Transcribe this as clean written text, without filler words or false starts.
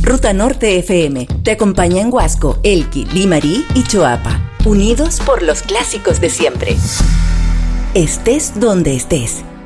Ruta Norte FM te acompaña en Huasco, Elqui, Limarí y Choapa. Unidos por los clásicos de siempre. Estés donde estés.